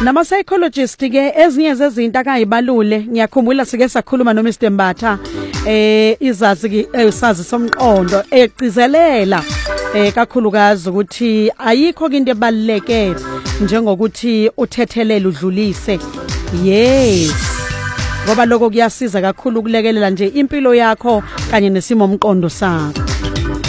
Nama psychologist ke ezinye zezinto akayibalule ngiyakhumbula sike sakhuluma no Mr Mbatha izazi ke usazi somqondo egcizelela kakhulukazi ukuthi ayikho into ebaluleke njengokuthi uthethelele udlulise. Yes, ngoba lokho kuyasiza kakhulu ukulekelela nje impilo yakho kanye nesimo omqondo sakho.